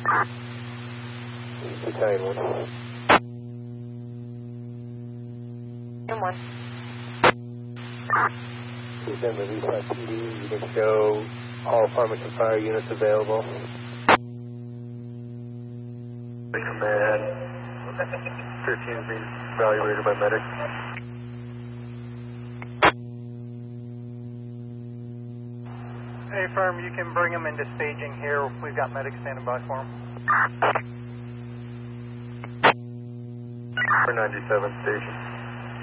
Battalion 1. And 1. Please then release PD. You can show all Farmington Fire units available. Command 13 is being evaluated by medic. Hey, firm, you can bring them into staging here. We've got medics standing by for them. 497 station.